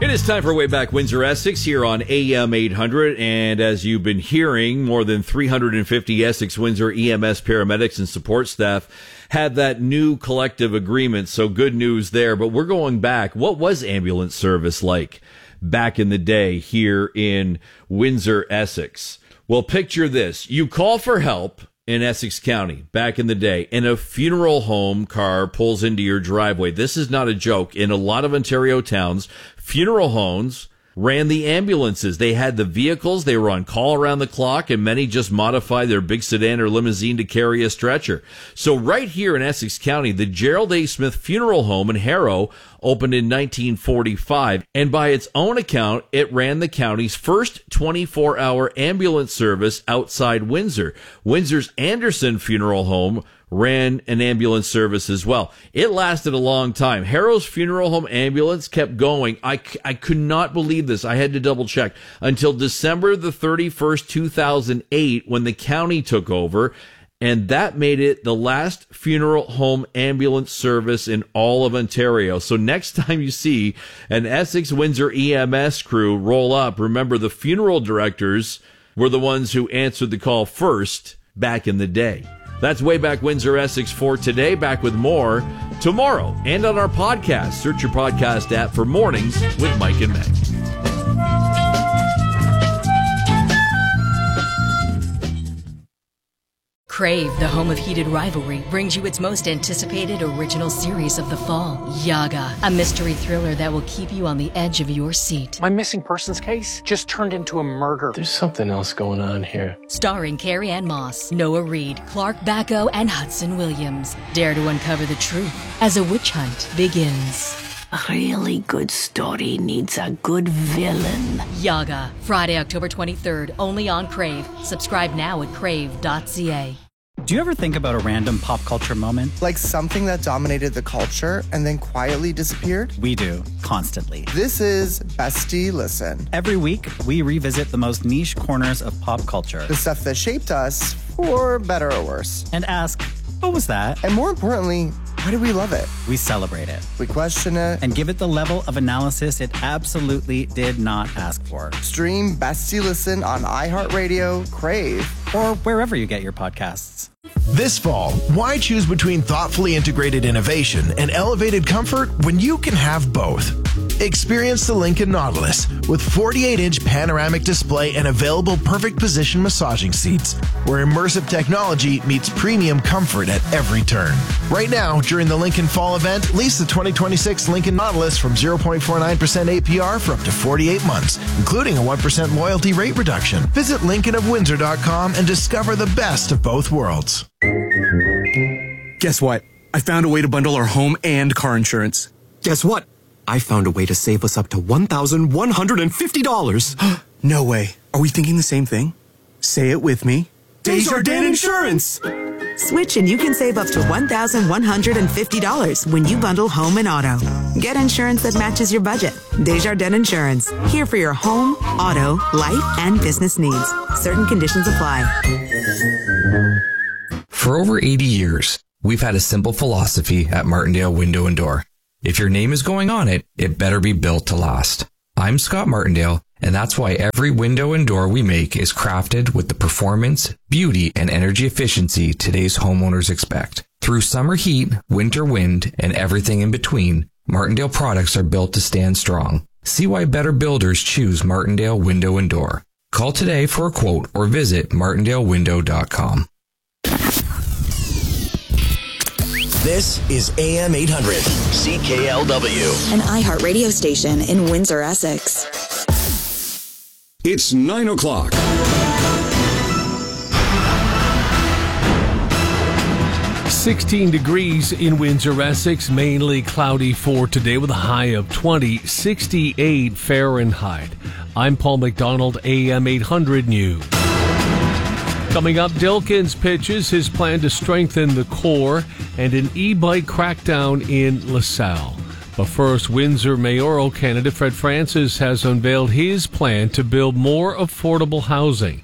It is time for Way Back Windsor Essex here on AM 800. And as you've been hearing, more than 350 Essex Windsor EMS paramedics and support staff had that new collective agreement. So good news there. But we're going back. What was ambulance service like back in the day here in Windsor, Essex? Well, picture this. You call for help in Essex County back in the day, and a funeral home car pulls into your driveway. This is not a joke. In a lot of Ontario towns, funeral homes ran the ambulances. They had the vehicles. They were on call around the clock, and many just modified their big sedan or limousine to carry a stretcher. So right here in Essex County, the Gerald A. Smith Funeral Home in Harrow opened in 1945, and by its own account, it ran the county's first 24-hour ambulance service outside Windsor. Windsor's Anderson Funeral Home ran an ambulance service as well. It lasted a long time. Harrow's Funeral Home ambulance kept going. I could not believe this. I had to double check until December the 31st, 2008, when the county took over. And that made it the last funeral home ambulance service in all of Ontario. So next time you see an Essex Windsor EMS crew roll up, remember the funeral directors were the ones who answered the call first back in the day. That's Way Back Windsor Essex for today. Back with more tomorrow and on our podcast. Search your podcast app for Mornings with Mike and Meg. Crave, the home of heated rivalry, brings you its most anticipated original series of the fall, Yaga, a mystery thriller that will keep you on the edge of your seat. My missing persons case just turned into a murder. There's something else going on here. Starring Carrie Ann Moss, Noah Reid, Clark Bacco, and Hudson Williams. Dare to uncover the truth as a witch hunt begins. A really good story needs a good villain. Yaga, Friday, October 23rd, only on Crave. Subscribe now at crave.ca. Do you ever think about a random pop culture moment? Like something that dominated the culture and then quietly disappeared? We do, constantly. This is Bestie Listen. Every week, we revisit the most niche corners of pop culture. The stuff that shaped us, for better or worse. And ask, what was that? And more importantly, why do we love it? We celebrate it. We question it. And give it the level of analysis it absolutely did not ask for. Stream Bestie Listen on iHeartRadio, Crave, or wherever you get your podcasts. This fall, why choose between thoughtfully integrated innovation and elevated comfort when you can have both? Experience the Lincoln Nautilus with 48-inch panoramic display and available perfect position massaging seats, where immersive technology meets premium comfort at every turn. Right now, during the Lincoln Fall event, lease the 2026 Lincoln Nautilus from 0.49% APR for up to 48 months, including a 1% loyalty rate reduction. Visit LincolnofWindsor.com and discover the best of both worlds. Guess what? I found a way to bundle our home and car insurance. Guess what? I found a way to save us up to $1,150. No way. Are we thinking the same thing? Say it with me. Desjardins Insurance! Switch and you can save up to $1,150 when you bundle home and auto. Get insurance that matches your budget. Desjardins Insurance. Here for your home, auto, life, and business needs. Certain conditions apply. For over 80 years, we've had a simple philosophy at Martindale Window and Door. If your name is going on it, it better be built to last. I'm Scott Martindale, and that's why every window and door we make is crafted with the performance, beauty, and energy efficiency today's homeowners expect. Through summer heat, winter wind, and everything in between, Martindale products are built to stand strong. See why better builders choose Martindale Window and Door. Call today for a quote or visit martindalewindow.com. This is AM 800, CKLW. An iHeartRadio station in Windsor, Essex. It's 9 o'clock. $16 in Windsor, Essex, mainly cloudy for today with a high of 68 Fahrenheit. I'm Paul McDonald, AM 800 News. Coming up, Dilkins pitches his plan to strengthen the core and an e-bike crackdown in LaSalle. But first, Windsor mayoral candidate Fred Francis has unveiled his plan to build more affordable housing.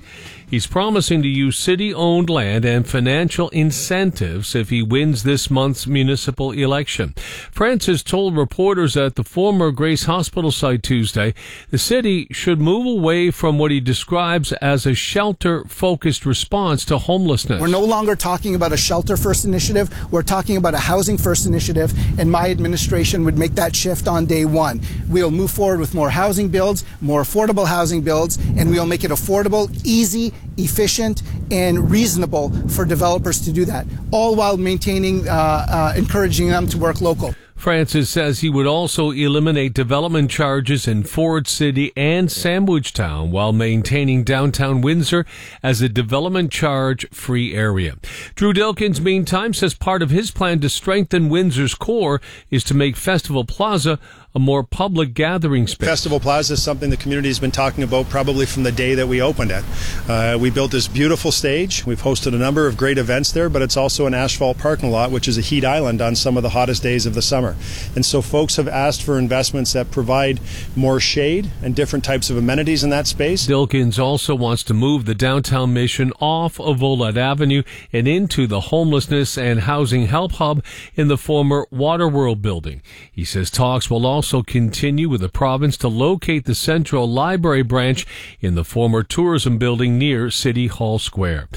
He's promising to use city-owned land and financial incentives if he wins this month's municipal election. Francis told reporters at the former Grace Hospital site Tuesday the city should move away from what he describes as a shelter-focused response to homelessness. We're no longer talking about a shelter-first initiative. We're talking about a housing-first initiative, and my administration would make that shift on day one. We'll move forward with more housing builds, more affordable housing builds, and we'll make it affordable, easy, efficient, and reasonable for developers to do that, all while maintaining, encouraging them to work local. Francis says he would also eliminate development charges in Ford City and Sandwich Town while maintaining downtown Windsor as a development charge-free area. Drew Dilkins, meantime, says part of his plan to strengthen Windsor's core is to make Festival Plaza a more public gathering space. Festival Plaza is something the community has been talking about probably from the day that we opened it. We built this beautiful stage. We've hosted a number of great events there, but it's also an asphalt parking lot, which is a heat island on some of the hottest days of the summer. And so folks have asked for investments that provide more shade and different types of amenities in that space. Dilkins also wants to move the downtown Mission off of Olette Avenue and into the homelessness and housing help hub in the former Waterworld building. He says talks will also continue with the province to locate the Central Library branch in the former tourism building near City Hall Square.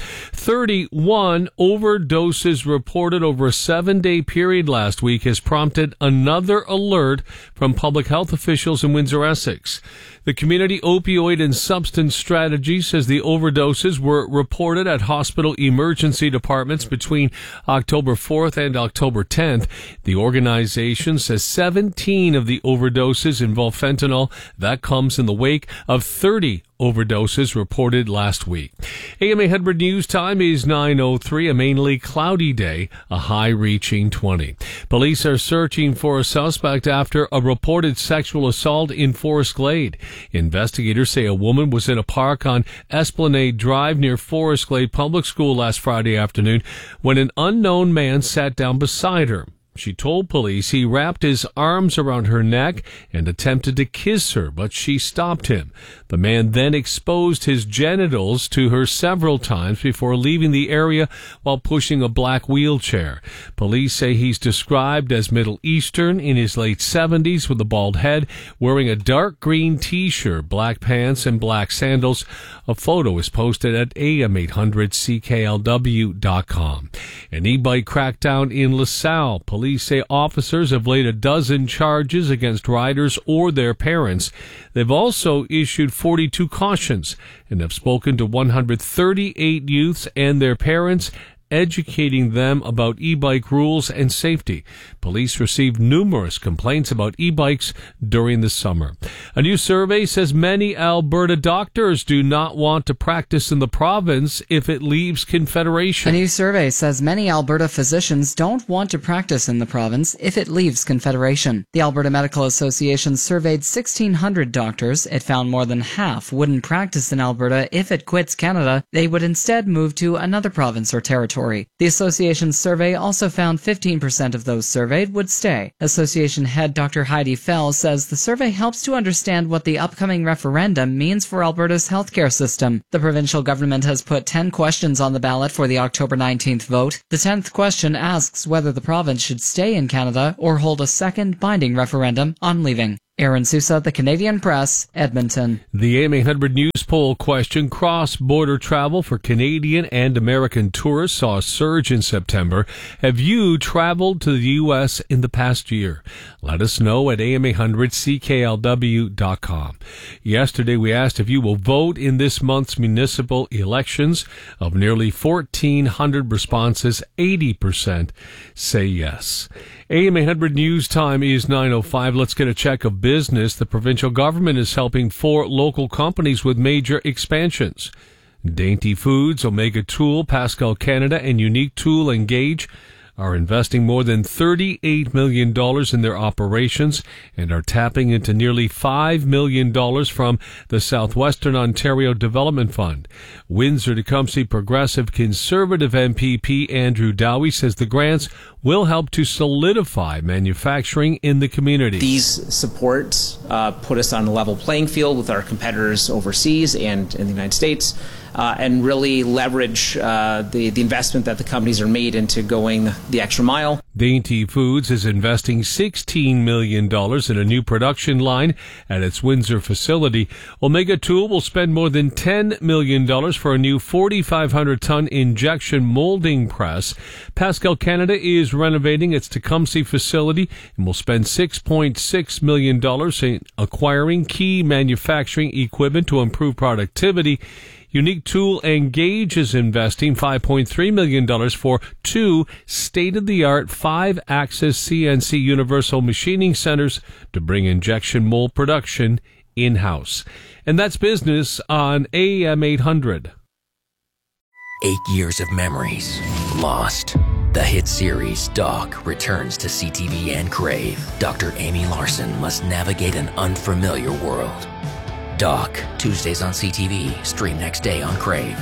31 overdoses reported over a 7-day period last week has prompted another alert from public health officials in Windsor, Essex. The Community Opioid and Substance Strategy says the overdoses were reported at hospital emergency departments between October 4th and October 10th. The organization says 17 of the overdoses involve fentanyl. That comes in the wake of 30 overdoses reported last week. AM 800 News Time is 9:03, a mainly cloudy day, a high reaching 20. Police are searching for a suspect after a reported sexual assault in Forest Glade. Investigators say a woman was in a park on Esplanade Drive near Forest Glade Public School last Friday afternoon when an unknown man sat down beside her. She told police he wrapped his arms around her neck and attempted to kiss her, but she stopped him. The man then exposed his genitals to her several times before leaving the area while pushing a black wheelchair. Police say he's described as Middle Eastern, in his late 70s with a bald head, wearing a dark green t-shirt, black pants, and black sandals. A photo is posted at am800cklw.com. An e-bike crackdown in LaSalle. Police say officers have laid a dozen charges against riders or their parents. They've also issued 42 cautions and have spoken to 138 youths and their parents, educating them about e-bike rules and safety. Police received numerous complaints about e-bikes during the summer. A new survey says many Alberta doctors do not want to practice in the province if it leaves Confederation. A new survey says many Alberta physicians don't want to practice in the province if it leaves Confederation. The Alberta Medical Association surveyed 1,600 doctors. It found more than half wouldn't practice in Alberta if it quits Canada. They would instead move to another province or territory. The association's survey also found 15% of those surveyed would stay. Association head Dr. Heidi Fell says the survey helps to understand what the upcoming referendum means for Alberta's healthcare system. The provincial government has put 10 questions on the ballot for the October 19th vote. The 10th question asks whether the province should stay in Canada or hold a second binding referendum on leaving. Aaron Sousa, The Canadian Press, Edmonton. The AM 800 News poll question, cross-border travel for Canadian and American tourists saw a surge in September. Have you traveled to the U.S. in the past year? Let us know at am800cklw.com. Yesterday we asked if you will vote in this month's municipal elections. Of nearly 1,400 responses, 80% say yes. AM 800 News Time is 9:05. Let's get a check of business. The provincial government is helping 4 local companies with major expansions. Dainty Foods, Omega Tool, Pascal Canada, and Unique Tool and Gauge are investing more than $38 million in their operations and are tapping into nearly $5 million from the Southwestern Ontario Development Fund. Windsor-Tecumseh Progressive Conservative MPP Andrew Dowie says the grants will help to solidify manufacturing in the community. These supports put us on a level playing field with our competitors overseas and in the United States, and really leverage the investment that the companies are made into going the extra mile. Dainty Foods is investing $16 million in a new production line at its Windsor facility. Omega Tool will spend more than $10 million for a new 4,500-ton injection molding press. Pascal Canada is renovating its Tecumseh facility and will spend $6.6 million in acquiring key manufacturing equipment to improve productivity. Unique Tool and Gauge is investing $5.3 million for 2 state-of-the-art 5-axis CNC universal machining centers to bring injection mold production in-house. And that's business on AM 800. 8 years of memories lost. The hit series Doc returns to CTV and Crave. Dr. Amy Larson must navigate an unfamiliar world. Doc, Tuesdays on CTV, stream next day on Crave.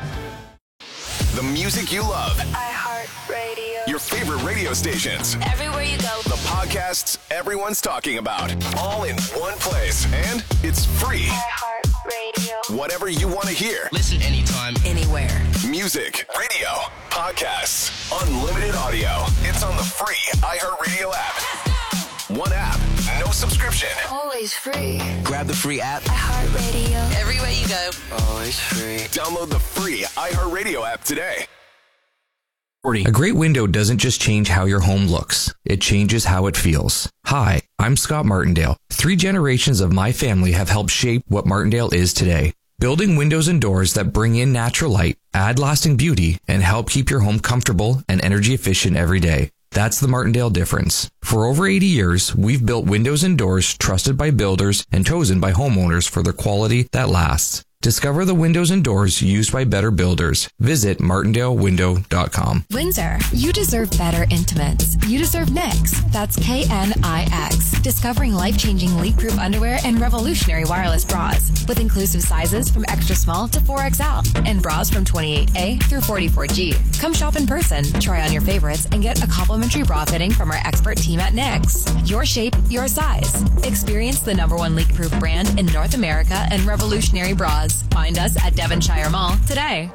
The music you love. iHeartRadio. Your favorite radio stations. Everywhere you go. The podcasts everyone's talking about. All in one place. And it's free. iHeartRadio. Whatever you want to hear. Listen anytime, anywhere. Music, radio, podcasts, unlimited audio. It's on the free iHeartRadio app. One app, no subscription. Always free. Grab the free app. iHeartRadio. Everywhere you go. Always free. Download the free iHeartRadio app today. A great window doesn't just change how your home looks. It changes how it feels. Hi, I'm Scott Martindale. 3 generations of my family have helped shape what Martindale is today. Building windows and doors that bring in natural light, add lasting beauty, and help keep your home comfortable and energy efficient every day. That's the Martindale difference. For over 80 years, we've built windows and doors trusted by builders and chosen by homeowners for their quality that lasts. Discover the windows and doors used by better builders. Visit martindalewindow.com. Windsor, you deserve better intimates. You deserve Knix. That's KNIX. Discovering life-changing leak-proof underwear and revolutionary wireless bras with inclusive sizes from extra small to 4XL and bras from 28A through 44G. Come shop in person, try on your favorites, and get a complimentary bra fitting from our expert team at Knix. Your shape, your size. Experience the #1 leak-proof brand in North America and revolutionary bras. Find us at Devonshire Mall today.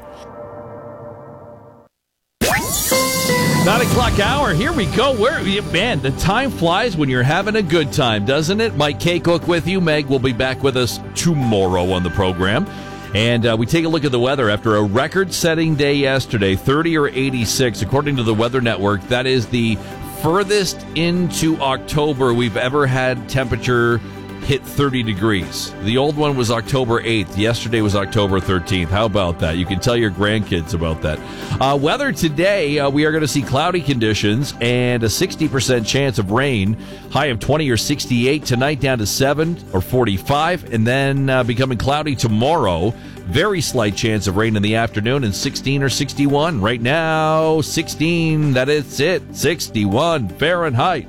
9 o'clock hour. Here we go. Man, the time flies when you're having a good time, doesn't it? Mike Kaycook with you. Meg will be back with us tomorrow on the program. And we take a look at the weather after a record-setting day yesterday, 30 or 86. According to the Weather Network, that is the furthest into October we've ever had temperature hit 30 degrees. The old one was October 8th. Yesterday was October 13th. How about that? You can tell your grandkids about that. Weather today, we are going to see cloudy conditions and a 60% chance of rain. High of 20 or 68. Tonight down to 7 or 45. And then becoming cloudy tomorrow. Very slight chance of rain in the afternoon and 16 or 61. Right now, 16. That is it. 61 Fahrenheit.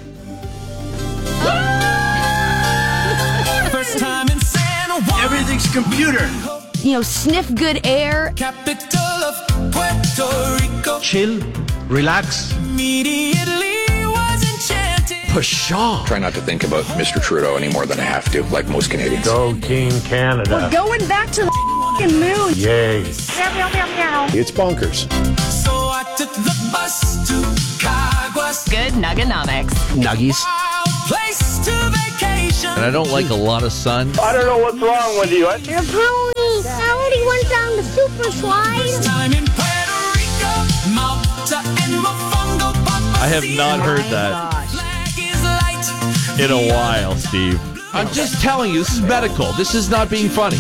Everything's computer. You know, sniff good air. Capital of Puerto Rico. Chill, relax. Immediately was enchanted. Pshaw. Try not to think about Mr. Trudeau any more than I have to, like most Canadians. Go Team Canada. We're going back to the moon. Yay. It's bonkers. So I took the bus to Caguas. Good Nuggenomics. Nuggies. Place to vacation. And I don't like a lot of sun. I don't know what's wrong with you. Your pony. I already went down the super slide. Time in Puerto Rico, Malta and Mofongo, I have not heard that in a while, Steve. I'm just telling you, this is medical. This is not being funny.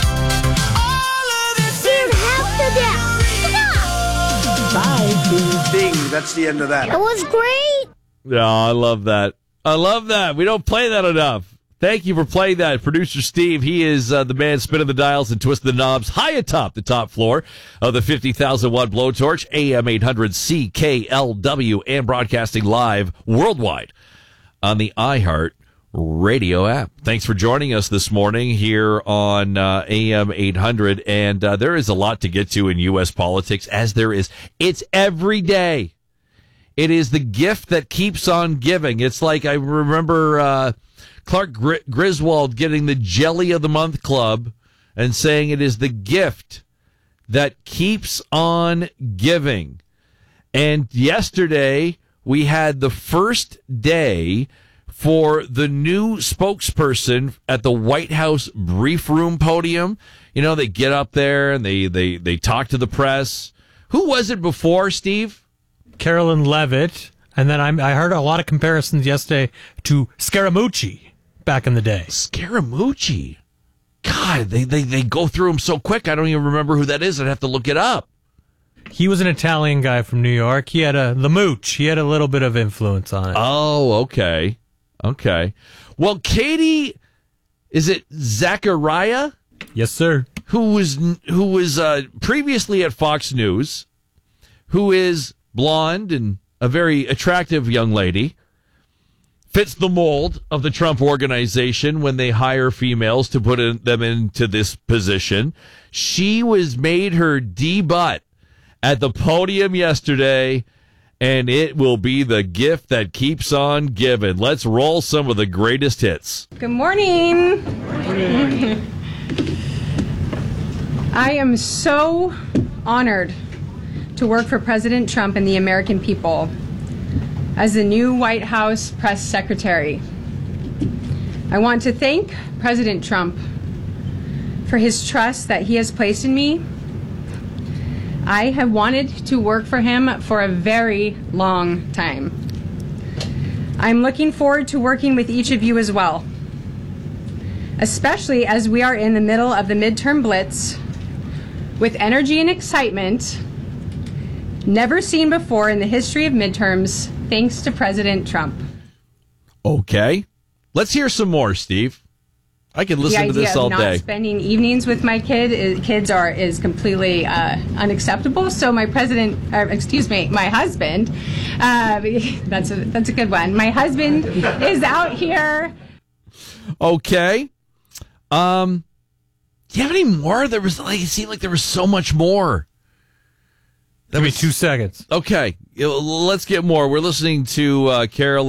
Dude, half to death. Bye. Ding. That's the end of that. It was great. Yeah, I love that. I love that. We don't play that enough. Thank you for playing that. Producer Steve, he is the man spinning the dials and twisting the knobs high atop the top floor of the 50,000-watt blowtorch, AM 800 CKLW, and broadcasting live worldwide on the iHeart Radio app. Thanks for joining us this morning here on AM 800. And there is a lot to get to in U.S. politics, as there is. It's every day. It is the gift that keeps on giving. It's like I remember Clark Griswold getting the Jelly of the Month Club and saying it is the gift that keeps on giving. And yesterday we had the first day for the new spokesperson at the White House brief room podium. You know, they get up there and they talk to the press. Who was it before, Steve? Carolyn Levitt. And then I heard a lot of comparisons yesterday to Scaramucci back in the day. Scaramucci. God, they go through them so quick, I don't even remember who that is. I'd have to look it up. He was an Italian guy from New York. He had the mooch. He had a little bit of influence on it. Oh, okay. Okay. Well, Katie, is it Zachariah? Yes, sir. Who was previously at Fox News, who is blonde and a very attractive young lady, fits the mold of the Trump organization when they hire females to put them into this position. She was made her debut at the podium yesterday, and it will be the gift that keeps on giving. Let's roll some of the greatest hits. Good morning. I am so honored to work for President Trump and the American people as the new White House press secretary. I want to thank President Trump for his trust that he has placed in me. I have wanted to work for him for a very long time. I'm looking forward to working with each of you as well, especially as we are in the middle of the midterm blitz with energy and excitement never seen before in the history of midterms, thanks to President Trump. Okay. Let's hear some more, Steve. I could listen to this all day. The idea of not spending evenings with my kids is completely unacceptable. So my husband, that's a good one. My husband is out here. Okay. Do you have any more? It seemed like there was so much more. Give me 2 seconds. Okay, let's get more. We're listening to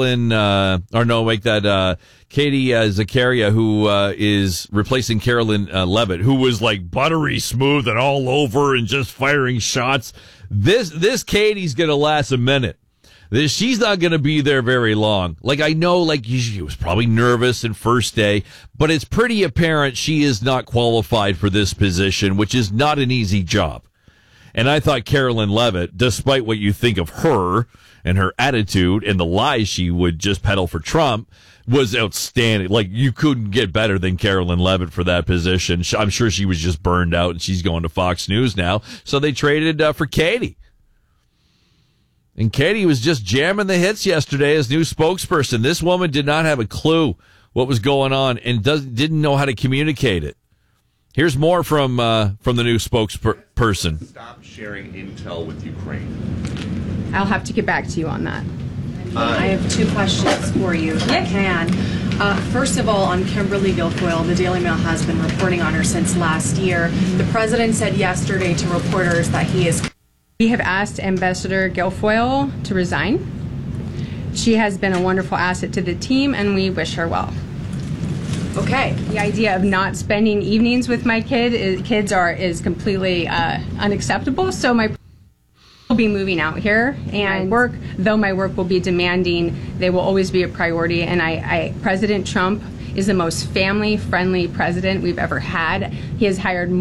Katie Zachariah, who is replacing Carolyn Levitt, who was like buttery smooth and all over and just firing shots. This Katie's going to last a minute. She's not going to be there very long. Like, I know, like, she was probably nervous in first day, but it's pretty apparent she is not qualified for this position, which is not an easy job. And I thought Carolyn Levitt, despite what you think of her and her attitude and the lies she would just peddle for Trump, was outstanding. Like, you couldn't get better than Carolyn Levitt for that position. I'm sure she was just burned out, and she's going to Fox News now. So they traded for Katie. And Katie was just jamming the hits yesterday as new spokesperson. This woman did not have a clue what was going on and didn't know how to communicate it. Here's more from the new spokesperson. Stop sharing intel with Ukraine. I'll have to get back to you on that. I have 2 questions for you, if I can. First of all, on Kimberly Guilfoyle, the Daily Mail has been reporting on her since last year. The president said yesterday to reporters that We have asked Ambassador Guilfoyle to resign. She has been a wonderful asset to the team, and we wish her well. Okay. The idea of not spending evenings with my kids is completely unacceptable. So will be moving out here, and though my work will be demanding, they will always be a priority. And President Trump is the most family-friendly president we've ever had. He has hired